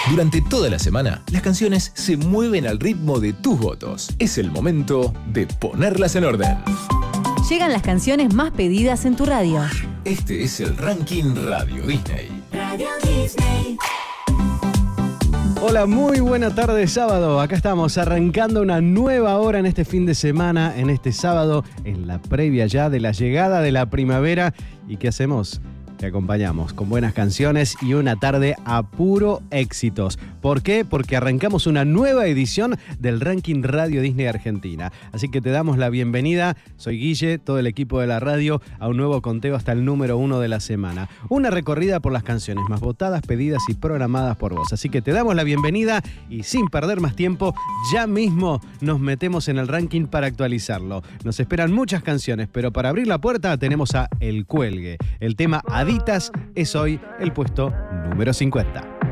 Durante toda la semana, las canciones se mueven al ritmo de tus votos. Es el momento de ponerlas en orden. Llegan las canciones más pedidas en tu radio. Este es el Ranking Radio Disney. Radio Disney. Hola, muy buena tarde, sábado. Acá estamos arrancando una nueva hora en este fin de semana, en este sábado, en la previa ya de la llegada de la primavera. ¿Y qué hacemos? Te acompañamos con buenas canciones y una tarde a puro éxitos. ¿Por qué? Porque arrancamos una nueva edición del Ranking Radio Disney Argentina. Así que te damos la bienvenida, soy Guille, todo el equipo de la radio, a un nuevo conteo hasta el número 1 de la semana. Una recorrida por las canciones más votadas, pedidas y programadas por vos. Así que te damos la bienvenida y sin perder más tiempo, ya mismo nos metemos en el ranking para actualizarlo. Nos esperan muchas canciones, pero para abrir la puerta tenemos a El Cuelgue. El tema Aditas es hoy el puesto número 50.